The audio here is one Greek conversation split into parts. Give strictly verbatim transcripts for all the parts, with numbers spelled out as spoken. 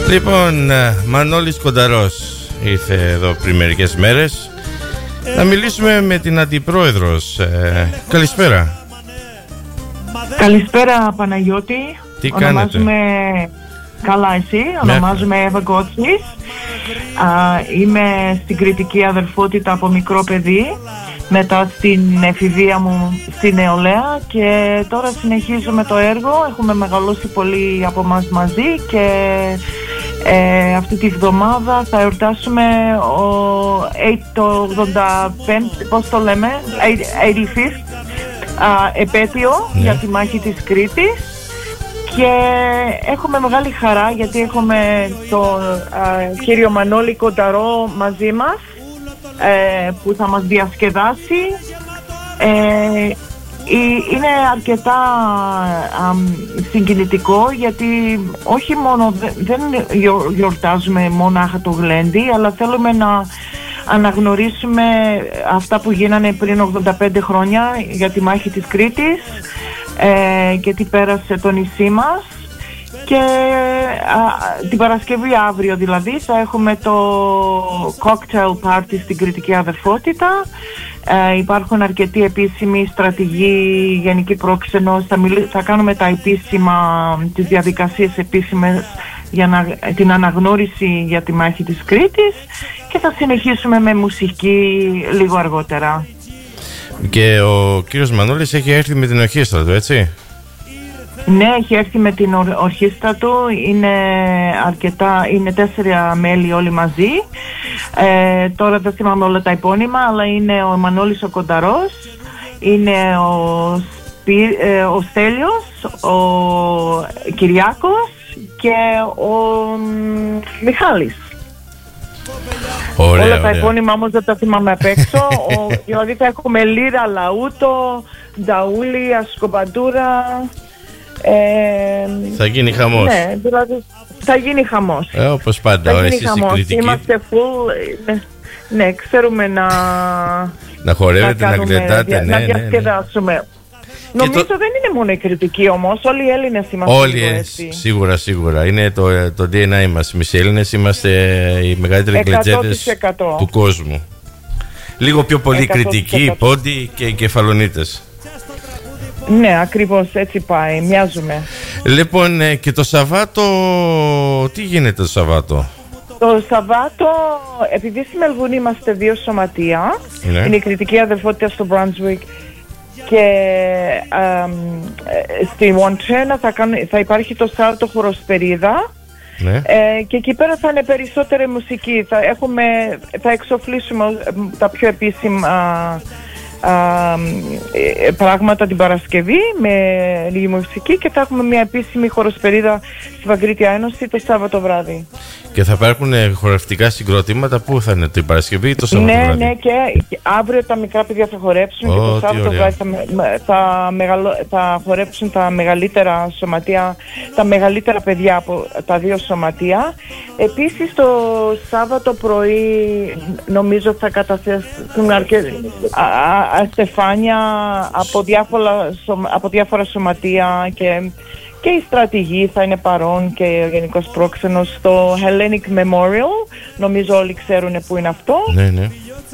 Λοιπόν, Μανώλης Κονταρός ήρθε εδώ πριν μερικές μέρες να μιλήσουμε με την Αντιπρόεδρος. ε, Καλησπέρα. Καλησπέρα Παναγιώτη. Τι Ονομάζουμε... κάνετε? Καλά, εσύ? Ονομάζομαι Εύα Κότσης. Είμαι στην κριτική αδερφότητα από μικρό παιδί, μετά στην εφηβεία μου στη νεολαία, και τώρα συνεχίζουμε το έργο. Έχουμε μεγαλώσει πολύ από μας μαζί και ε, αυτή τη βδομάδα θα εορτάσουμε ο, το ογδόντα πέμπτο, πώς το λέμε, ογδόντα πέμπτο α, επέτειο ναι. για τη μάχη της Κρήτης. Και έχουμε μεγάλη χαρά γιατί έχουμε τον κύριο Μανώλη Κονταρό μαζί μας, ε, που θα μας διασκεδάσει. Ε, είναι αρκετά α, συγκινητικό, γιατί όχι μόνο δεν γιορτάζουμε μονάχα το γλέντι, αλλά θέλουμε να αναγνωρίσουμε αυτά που γίνανε πριν ογδόντα πέντε χρόνια για τη μάχη της Κρήτης ε, και τι πέρασε το νησί μας. Και α, την Παρασκευή, αύριο δηλαδή, θα έχουμε το cocktail party στην κριτική αδερφότητα. Ε, υπάρχουν αρκετοί επίσημοι, στρατηγοί, γενικοί πρόξενος. Θα, μιλ, θα κάνουμε τα επίσημα, τις διαδικασίες επίσημες για να, την αναγνώριση για τη μάχη της Κρήτης, και θα συνεχίσουμε με μουσική λίγο αργότερα. Και ο κύριος Μανώλης έχει έρθει με την ορχήστρα του, έτσι? Ναι, έχει έρθει με την ορχήστρα του. Είναι αρκετά, είναι τέσσερα μέλη όλοι μαζί. Ε, τώρα δεν θυμάμαι όλα τα επώνυμα, αλλά είναι ο Μανώλης ο Κονταρός, είναι ο, Σπι, ε, ο Στέλιος, ο Κυριάκος και ο Μιχάλης. Ωραία, όλα τα ωραία. επώνυμα όμως δεν τα θυμάμαι απ' έξω. ο, δηλαδή θα έχουμε Λύρα, Λαούτο, Νταούλη, Ασκοπαντούρα. Ε, θα γίνει χαμός. Ναι, δηλαδή θα γίνει χαμός. Ε, όπως πάντα, θα εσείς οι κριτικοί. Είμαστε full. Ναι, ναι, ξέρουμε να να χορεύετε, να, να γλεντάτε, να ναι, διασκεδάσουμε. Ναι, ναι. Νομίζω το... δεν είναι μόνο η κριτική όμως, όλοι οι Έλληνες είμαστε. Όλοι, έτσι. Σίγουρα, σίγουρα. Είναι το, το ντι εν έι μας. Εμείς οι Έλληνες είμαστε οι μεγαλύτεροι γλεντζέδες του κόσμου. Λίγο πιο πολύ εκατό τοις εκατό κριτικοί, πόντι και κεφαλονίτες. Ναι, ακριβώς έτσι πάει, μοιάζουμε. Λοιπόν, και το Σαββάτο, τι γίνεται το Σαββάτο? Το Σαββάτο, επειδή στη Μελβούνι είμαστε δύο σωματεία, ναι. Είναι η κριτική αδερφότητα στο Brunswick και ε, στη Μοντρένα θα, θα υπάρχει το Σάββατο χοροσπερίδα. Ναι. Ε, και εκεί πέρα θα είναι περισσότερη μουσική. Θα, έχουμε, θα εξοφλήσουμε τα πιο επίσημα Uh, πράγματα την Παρασκευή με λίγη μουσική, και θα έχουμε μια επίσημη χοροσπερίδα στη Παγκρίτια Ένωση το Σάββατο βράδυ. Και θα υπάρχουν χορευτικά συγκροτήματα. Πού θα είναι, την Παρασκευή ή το Σάββατο ναι, βράδυ? Ναι, και αύριο τα μικρά παιδιά θα χορέψουν, oh, και το Σάββατο βράδυ θα, θα, μεγαλο, θα χορέψουν τα μεγαλύτερα σωματεία, τα μεγαλύτερα παιδιά από τα δύο σωματεία. Επίσης το Σάββατο πρωί νομίζω θα καταθέσουν αρκετά στεφάνια από διάφορα, από διάφορα σωματεία, και, και οι στρατηγοί θα είναι παρόν, και ο γενικός πρόξενος στο Hellenic Memorial. Νομίζω όλοι ξέρουν που είναι αυτό. Ναι, ναι.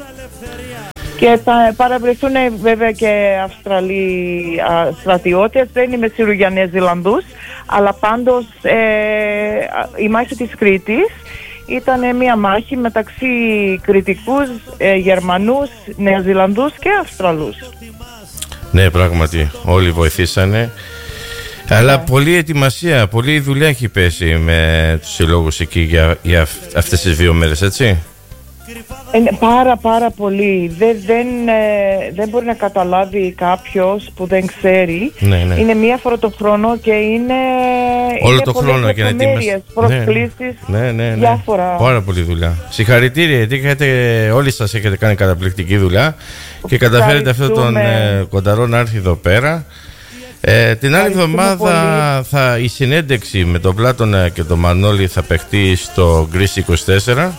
Και θα παραβρεθούν βέβαια και Αυστραλοί α, στρατιώτες. Δεν είμαι σίγουρη για Νέα Ζηλανδούς, αλλά πάντως ε, η μάχη της Κρήτης ήταν μια μάχη μεταξύ κριτικούς, ε, Γερμανούς, Νεοζηλανδούς και Αυστραλούς. Ναι, πράγματι, όλοι βοηθήσανε. Yeah. Αλλά πολλή ετοιμασία, πολλή δουλειά έχει πέσει με τους συλλόγους εκεί για, για αυτές τις δύο μέρες, έτσι? Ε, πάρα πάρα πολύ. Δεν, δεν, ε, δεν μπορεί να καταλάβει κάποιος που δεν ξέρει. Ναι, ναι. Είναι μία φορά το χρόνο και είναι όλο είναι το χρόνο και να ετοιμασ... προσκλήσεις, ναι, ναι, ναι, ναι. διάφορα. Πάρα πολύ δουλειά. Συγχαρητήρια, γιατί έχετε, όλοι σας έχετε κάνει καταπληκτική δουλειά και καταφέρετε αυτόν τον ε, Κονταρό να έρθει εδώ πέρα. Ε, την άλλη εβδομάδα θα, η συνέντευξη με τον Πλάτωνα και τον Μανώλη θα παιχτεί στο Greece είκοσι τέσσερα.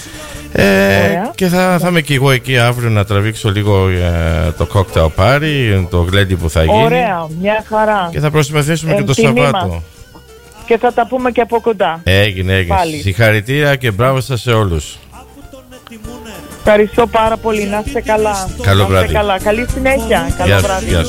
Ε, και θα, θα είμαι και εγώ εκεί αύριο να τραβήξω λίγο ε, το cocktail party, το γλέντι που θα γίνει. Ωραία, μια χαρά. Και θα προσημεθήσουμε ε, και το Σαββάτο. και θα τα πούμε και από κοντά. Έγινε, έγινε. Πάλι. Συγχαρητήρια και μπράβο σας σε όλους. Ευχαριστώ πάρα πολύ. Να είστε καλά. Καλό βράδυ. Καλά. Καλή συνέχεια. Καλό Γεια, βράδυ. Γεια